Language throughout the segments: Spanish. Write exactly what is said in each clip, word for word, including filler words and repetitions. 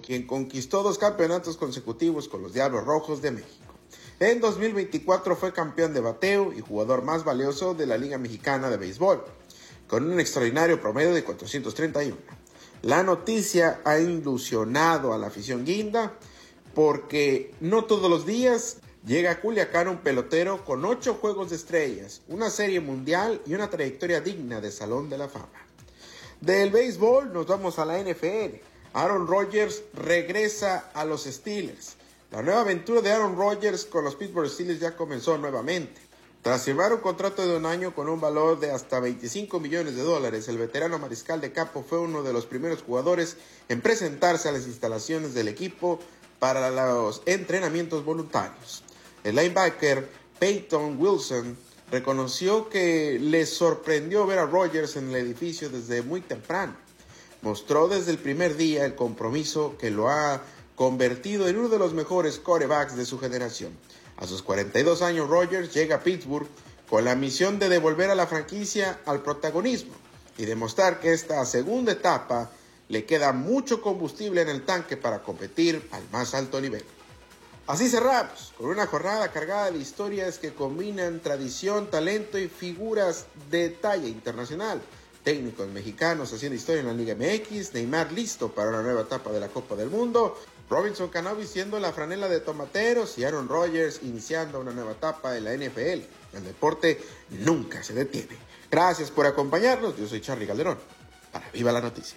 quien conquistó dos campeonatos consecutivos con los Diablos Rojos de México. En dos mil veinticuatro fue campeón de bateo y jugador más valioso de la Liga Mexicana de Béisbol, con un extraordinario promedio de cuatrocientos treinta y uno. La noticia ha ilusionado a la afición guinda porque no todos los días llega a Culiacán un pelotero con ocho juegos de estrellas, una serie mundial y una trayectoria digna de Salón de la Fama. Del béisbol nos vamos a la N F L. Aaron Rodgers regresa a los Steelers. La nueva aventura de Aaron Rodgers con los Pittsburgh Steelers ya comenzó nuevamente. Tras firmar un contrato de un año con un valor de hasta veinticinco millones de dólares, el veterano mariscal de campo fue uno de los primeros jugadores en presentarse a las instalaciones del equipo para los entrenamientos voluntarios. El linebacker Peyton Wilson reconoció que le sorprendió ver a Rodgers en el edificio desde muy temprano. Mostró desde el primer día el compromiso que lo ha convertido en uno de los mejores quarterbacks de su generación. A sus cuarenta y dos años, Rodgers llega a Pittsburgh con la misión de devolver a la franquicia al protagonismo y demostrar que esta segunda etapa le queda mucho combustible en el tanque para competir al más alto nivel. Así cerramos con una jornada cargada de historias que combinan tradición, talento y figuras de talla internacional. Técnicos mexicanos haciendo historia en la Liga M X, Neymar listo para una nueva etapa de la Copa del Mundo, Robinson Cano vistiendo la franela de tomateros y Aaron Rodgers iniciando una nueva etapa en la N F L. El deporte nunca se detiene. Gracias por acompañarnos. Yo soy Charly Calderón para Viva la Noticia.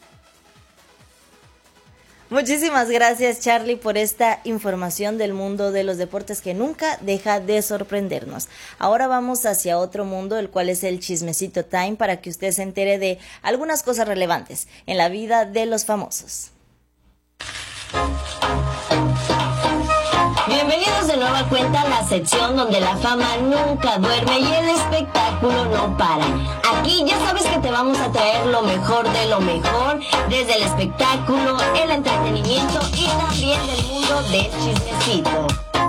Muchísimas gracias, Charly, por esta información del mundo de los deportes que nunca deja de sorprendernos. Ahora vamos hacia otro mundo, el cual es el Chismecito Time, para que usted se entere de algunas cosas relevantes en la vida de los famosos. Bienvenidos de nueva cuenta a la sección donde la fama nunca duerme y el espectáculo no para. Aquí ya sabes que te vamos a traer lo mejor de lo mejor, desde el espectáculo, el entretenimiento y también del mundo del chismecito.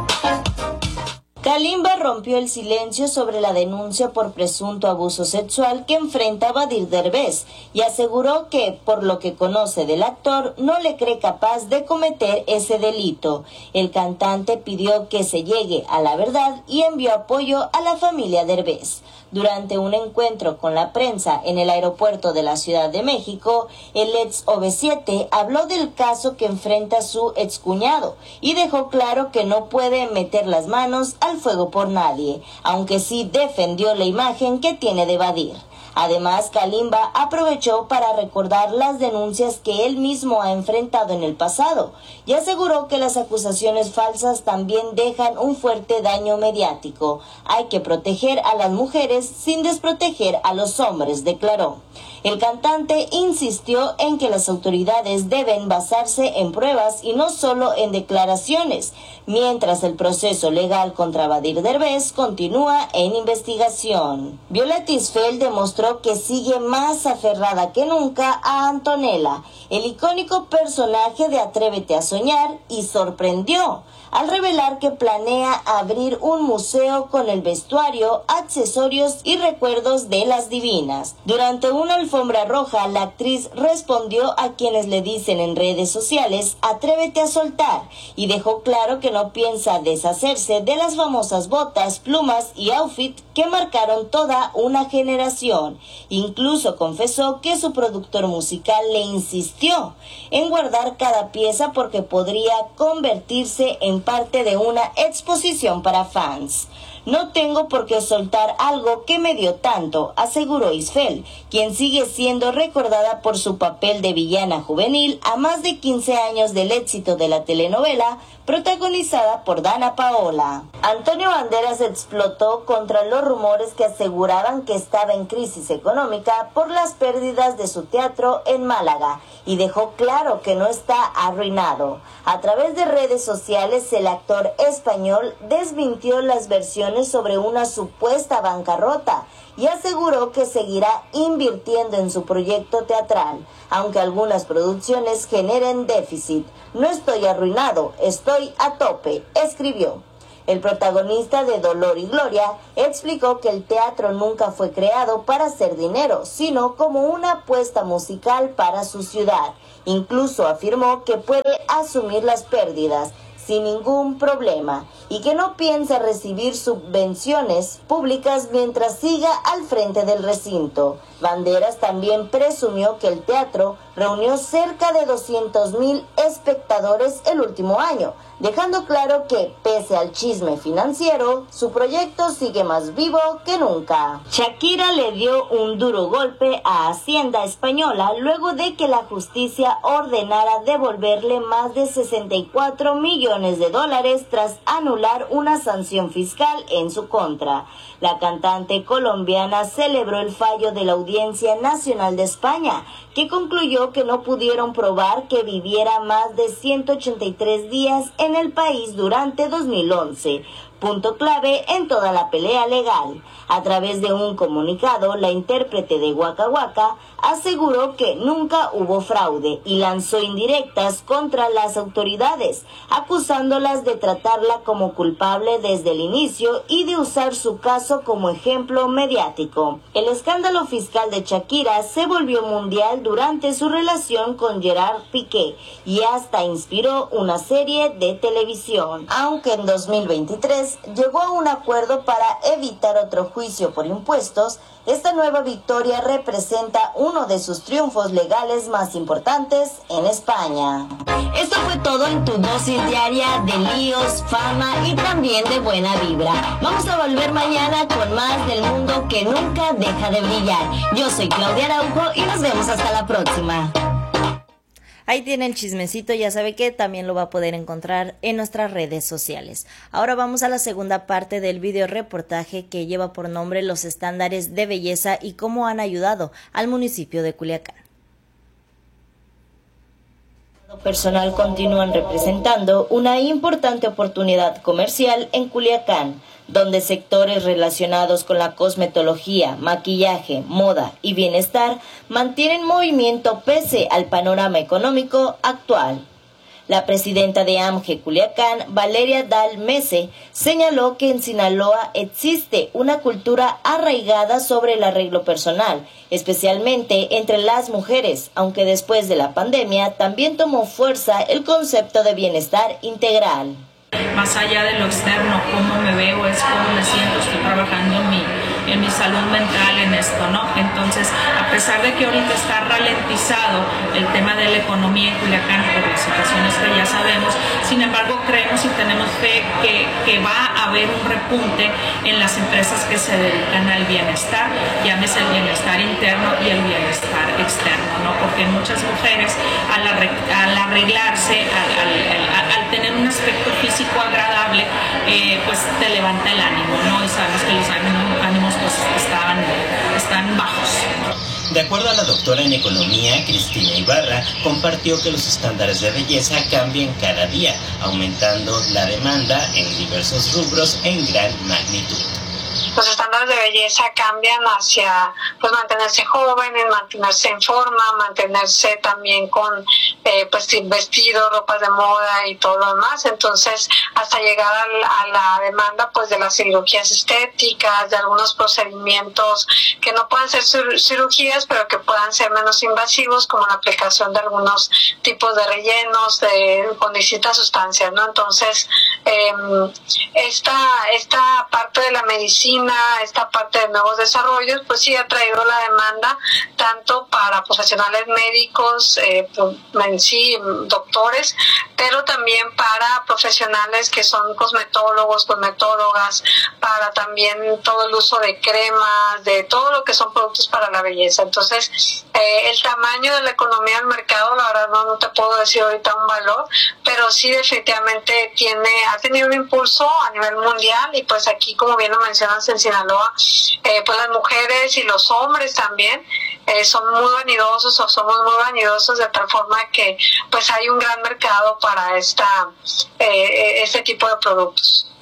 Kalimba rompió el silencio sobre la denuncia por presunto abuso sexual que enfrenta Badir Derbez y aseguró que, por lo que conoce del actor, no le cree capaz de cometer ese delito. El cantante pidió que se llegue a la verdad y envió apoyo a la familia Derbez. Durante un encuentro con la prensa en el aeropuerto de la Ciudad de México, el ex O V siete habló del caso que enfrenta su excuñado y dejó claro que no puede meter las manos al fuego por nadie, aunque sí defendió la imagen que tiene de Badir. Además, Kalimba aprovechó para recordar las denuncias que él mismo ha enfrentado en el pasado y aseguró que las acusaciones falsas también dejan un fuerte daño mediático. Hay que proteger a las mujeres sin desproteger a los hombres, declaró. El cantante insistió en que las autoridades deben basarse en pruebas y no solo en declaraciones, mientras el proceso legal contra Badir Derbez continúa en investigación. Violet Isfel demostró que sigue más aferrada que nunca a Antonella, el icónico personaje de Atrévete a Soñar, y sorprendió al revelar que planea abrir un museo con el vestuario, accesorios y recuerdos de las divinas. Durante una alfombra roja, la actriz respondió a quienes le dicen en redes sociales "Atrévete a soltar" y dejó claro que no piensa deshacerse de las famosas botas, plumas y outfit que marcaron toda una generación. Incluso confesó que su productor musical le insistió en guardar cada pieza porque podría convertirse en parte de una exposición para fans. No tengo por qué soltar algo que me dio tanto, aseguró Isfel, quien sigue siendo recordada por su papel de villana juvenil a más de quince años del éxito de la telenovela protagonizada por Dana Paola. Antonio Banderas explotó contra los rumores que aseguraban que estaba en crisis económica por las pérdidas de su teatro en Málaga y dejó claro que no está arruinado. A través de redes sociales, el actor español desmintió las versiones sobre una supuesta bancarrota y aseguró que seguirá invirtiendo en su proyecto teatral, aunque algunas producciones generen déficit. No estoy arruinado, estoy a tope, escribió. El protagonista de Dolor y Gloria explicó que el teatro nunca fue creado para hacer dinero, sino como una apuesta musical para su ciudad. Incluso afirmó que puede asumir las pérdidas sin ningún problema y que no piensa recibir subvenciones públicas mientras siga al frente del recinto. Banderas también presumió que el teatro reunió cerca de doscientos mil espectadores el último año, dejando claro que, pese al chisme financiero, su proyecto sigue más vivo que nunca. Shakira le dio un duro golpe a Hacienda Española luego de que la justicia ordenara devolverle más de sesenta y cuatro millones de dólares tras anular una sanción fiscal en su contra. La cantante colombiana celebró el fallo de la Audiencia Nacional de España, que concluyó que no pudieron probar que viviera más de ciento ochenta y tres días en el país durante dos mil once, punto clave en toda la pelea legal. A través de un comunicado, la intérprete de Waka Waka aseguró que nunca hubo fraude y lanzó indirectas contra las autoridades, acusándolas de tratarla como culpable desde el inicio y de usar su caso como ejemplo mediático. El escándalo fiscal de Shakira se volvió mundial durante su relación con Gerard Piqué y hasta inspiró una serie de televisión. Aunque en dos mil veintitrés llegó a un acuerdo para evitar otro juicio por impuestos, esta nueva victoria representa uno de sus triunfos legales más importantes en España. Esto fue todo en tu dosis diaria de líos, fama y también de buena vibra. Vamos a volver mañana con más del mundo que nunca deja de brillar. Yo soy Claudia Araujo y nos vemos hasta la próxima. Ahí tiene el chismecito, ya sabe que también lo va a poder encontrar en nuestras redes sociales. Ahora vamos a la segunda parte del video reportaje que lleva por nombre Los estándares de belleza y cómo han ayudado al municipio de Culiacán. Personal continúan representando una importante oportunidad comercial en Culiacán, donde sectores relacionados con la cosmetología, maquillaje, moda y bienestar mantienen movimiento pese al panorama económico actual. La presidenta de A M G E Culiacán, Valeria Dal Mese, señaló que en Sinaloa existe una cultura arraigada sobre el arreglo personal, especialmente entre las mujeres, aunque después de la pandemia también tomó fuerza el concepto de bienestar integral. Más allá de lo externo, cómo me veo, es cómo me siento, estoy trabajando en mi, en mi salud mental en esto, ¿no? Entonces, a pesar de que ahorita está ralentizado el tema de la economía en Culiacán por las situaciones que ya sabemos, sin embargo, creemos y tenemos fe que, que va a haber un repunte en las empresas que se dedican al bienestar, llámese el bienestar interno y el bienestar externo, ¿no? Porque muchas mujeres, al, arreg al arreglarse, al, al, al, al tener un aspecto físico agradable, eh, pues te levanta el ánimo, ¿no? Y sabemos que los ánimos, ánimos pues están, están bajos. De acuerdo a la doctora en economía, Cristina Ibarra, compartió que los estándares de belleza cambian cada día, aumentando la demanda en diversos rubros en gran magnitud. Los estándares de belleza cambian hacia pues mantenerse jóvenes, mantenerse en forma, mantenerse también con eh, pues vestidos, ropas de moda y todo lo demás. Entonces, hasta llegar a la, a la demanda pues de las cirugías estéticas, de algunos procedimientos que no puedan ser cirugías, pero que puedan ser menos invasivos, como la aplicación de algunos tipos de rellenos de, con distintas sustancias, ¿no? Entonces, eh, esta, esta parte de la medicina, esta parte de nuevos desarrollos, pues sí ha traído la demanda tanto para profesionales médicos, eh, en sí, doctores, pero también para profesionales que son cosmetólogos, cosmetólogas, para también todo el uso de cremas, de todo lo que son productos para la belleza. Entonces, eh, el tamaño de la economía del mercado, la verdad no, no te puedo decir ahorita un valor, pero sí definitivamente tiene, ha tenido un impulso a nivel mundial y pues aquí, como bien lo mencionas, en Sinaloa, eh, pues las mujeres y los hombres también eh, son muy vanidosos o somos muy vanidosos, de tal forma que pues hay un gran mercado para esta eh, este tipo de productos.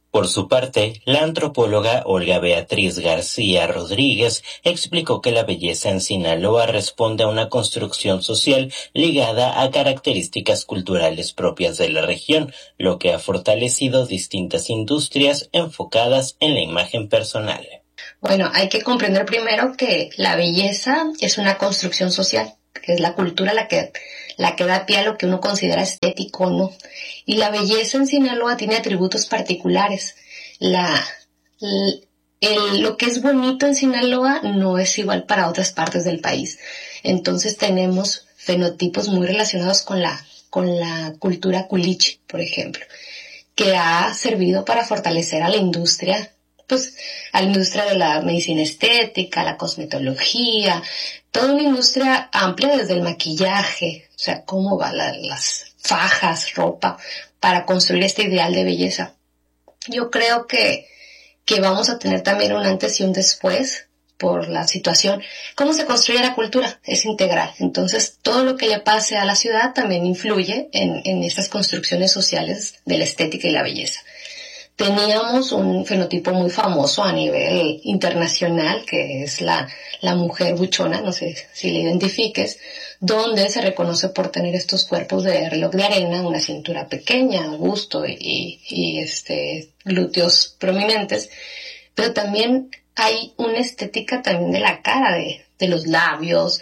Por su parte, la antropóloga Olga Beatriz García Rodríguez explicó que la belleza en Sinaloa responde a una construcción social ligada a características culturales propias de la región, lo que ha fortalecido distintas industrias enfocadas en la imagen personal. Bueno, hay que comprender primero que la belleza es una construcción social, que es la cultura la que, la que da pie a lo que uno considera estético o no. Y la belleza en Sinaloa tiene atributos particulares. La, el, el, lo que es bonito en Sinaloa no es igual para otras partes del país. Entonces tenemos fenotipos muy relacionados con la, con la cultura culichi, por ejemplo, que ha servido para fortalecer a la industria, pues a la industria de la medicina estética, la cosmetología, toda una industria amplia desde el maquillaje, o sea, cómo va la, las fajas, ropa, para construir este ideal de belleza. Yo creo que, que vamos a tener también un antes y un después por la situación. ¿Cómo se construye la cultura? Es integral. Entonces, todo lo que le pase a la ciudad también influye en, en estas construcciones sociales de la estética y la belleza. Teníamos un fenotipo muy famoso a nivel internacional, que es la, la mujer buchona, no sé si la identifiques, donde se reconoce por tener estos cuerpos de reloj de arena, una cintura pequeña, busto y, y este, glúteos prominentes, pero también hay una estética también de la cara, de, de los labios,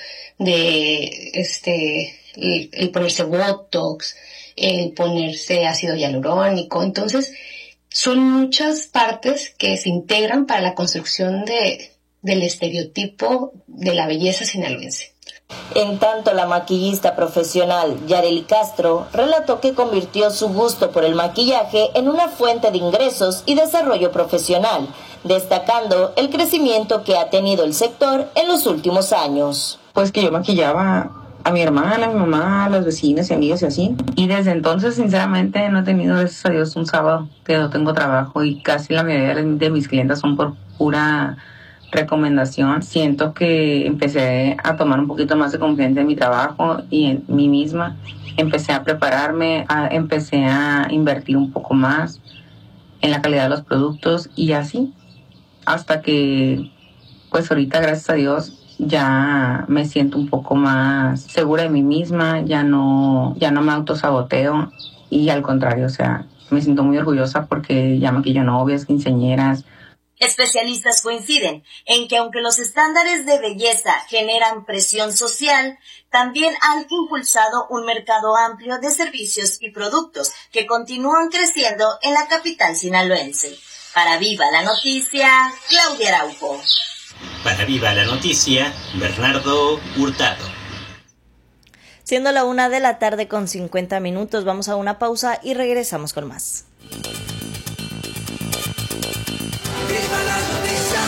de este, el, el ponerse botox, el ponerse ácido hialurónico. Entonces, son muchas partes que se integran para la construcción de, del estereotipo de la belleza sinaloense. En tanto, la maquillista profesional Yareli Castro relató que convirtió su gusto por el maquillaje en una fuente de ingresos y desarrollo profesional, destacando el crecimiento que ha tenido el sector en los últimos años. Pues que yo maquillaba a mi hermana, a mi mamá, a los vecinos y amigos y así. Y desde entonces, sinceramente, no he tenido, gracias a Dios, un sábado que no tengo trabajo y casi la mayoría de mis clientes son por pura recomendación. Siento que empecé a tomar un poquito más de confianza en mi trabajo y en mí misma. Empecé a prepararme, a, empecé a invertir un poco más en la calidad de los productos y así. Hasta que, pues ahorita, gracias a Dios, ya me siento un poco más segura de mí misma, ya no, ya no me autosaboteo y al contrario, o sea, me siento muy orgullosa porque ya maquillo novias, quinceañeras. Especialistas coinciden en que aunque los estándares de belleza generan presión social, también han impulsado un mercado amplio de servicios y productos que continúan creciendo en la capital sinaloense. Para Viva la Noticia, Claudia Araujo. Para Viva la Noticia, Bernardo Hurtado. Siendo la una de la tarde con cincuenta minutos, vamos a una pausa y regresamos con más. Viva la noticia.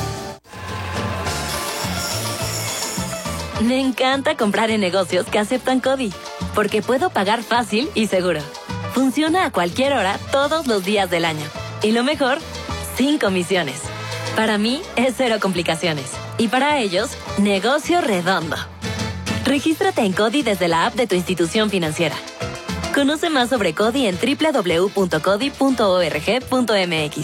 Me encanta comprar en negocios que aceptan CODI, porque puedo pagar fácil y seguro. Funciona a cualquier hora, todos los días del año. Y lo mejor, sin comisiones. Para mí es cero complicaciones. Y para ellos, negocio redondo. Regístrate en CODI desde la app de tu institución financiera. Conoce más sobre CODI en doble u doble u doble u punto codi punto org punto m x.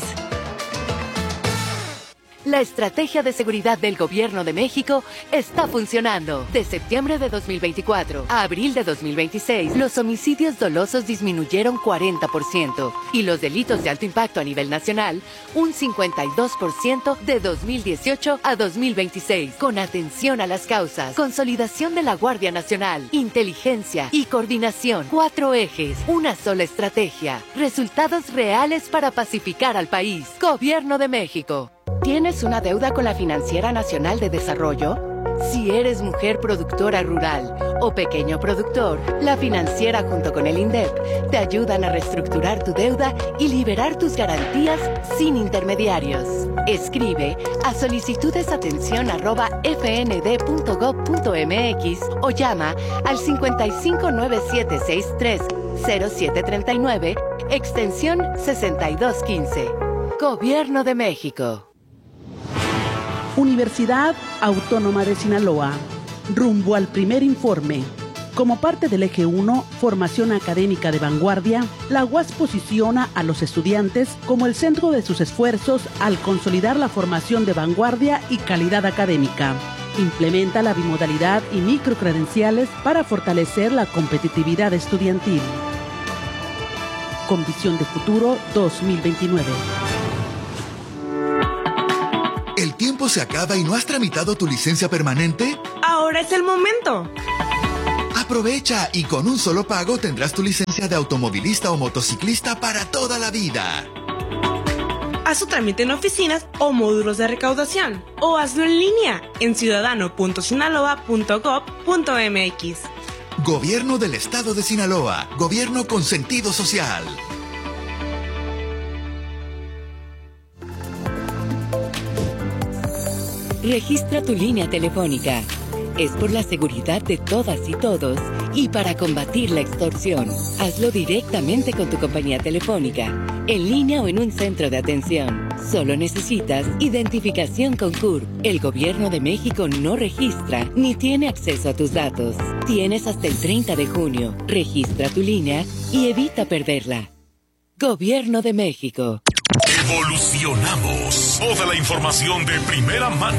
La estrategia de seguridad del Gobierno de México está funcionando. De septiembre de dos mil veinticuatro a abril de dos mil veintiséis, los homicidios dolosos disminuyeron cuarenta por ciento y los delitos de alto impacto a nivel nacional un cincuenta y dos por ciento de dos mil dieciocho a dos mil veintiséis. Con atención a las causas, consolidación de la Guardia Nacional, inteligencia y coordinación. Cuatro ejes, una sola estrategia. Resultados reales para pacificar al país. Gobierno de México. ¿Tienes una deuda con la Financiera Nacional de Desarrollo? Si eres mujer productora rural o pequeño productor, la financiera junto con el INDEP te ayudan a reestructurar tu deuda y liberar tus garantías sin intermediarios. Escribe a solicitudesatención arroba f n d punto gob punto m x o llama al cincuenta y cinco nueve siete seis tres cero siete treinta y nueve, extensión sesenta y dos quince. Gobierno de México. Universidad Autónoma de Sinaloa. Rumbo al primer informe. Como parte del eje uno, formación académica de vanguardia, la U A S posiciona a los estudiantes como el centro de sus esfuerzos al consolidar la formación de vanguardia y calidad académica. Implementa la bimodalidad y microcredenciales para fortalecer la competitividad estudiantil. Con visión de futuro dos mil veintinueve. ¿El tiempo se acaba y no has tramitado tu licencia permanente? ¡Ahora es el momento! Aprovecha y con un solo pago tendrás tu licencia de automovilista o motociclista para toda la vida. Haz su trámite en oficinas o módulos de recaudación o hazlo en línea en ciudadano punto sinaloa punto gob punto mx. Gobierno del Estado de Sinaloa. Gobierno con sentido social. Registra tu línea telefónica. Es por la seguridad de todas y todos y para combatir la extorsión. Hazlo directamente con tu compañía telefónica, en línea o en un centro de atención. Solo necesitas identificación con C U R. El Gobierno de México no registra ni tiene acceso a tus datos. Tienes hasta el treinta de junio. Registra tu línea y evita perderla. Gobierno de México. Evolucionamos. Toda la información de primera mano.